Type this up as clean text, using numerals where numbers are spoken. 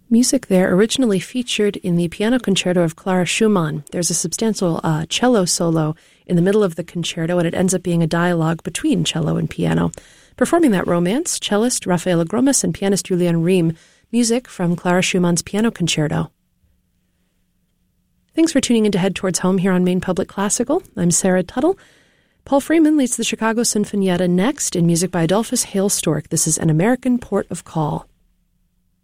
Music there originally featured in the piano concerto of Clara Schumann. There's a substantial cello solo in the middle of the concerto, and it ends up being a dialogue between cello and piano. Performing that romance, cellist Raffaele Gromas and pianist Julian Riem, music from Clara Schumann's piano concerto. Thanks for tuning in to Head Towards Home here on Maine Public Classical. I'm Sarah Tuttle. Paul Freeman leads the Chicago Sinfonietta next in music by Adolphus Hailstork. This is An American Port of Call.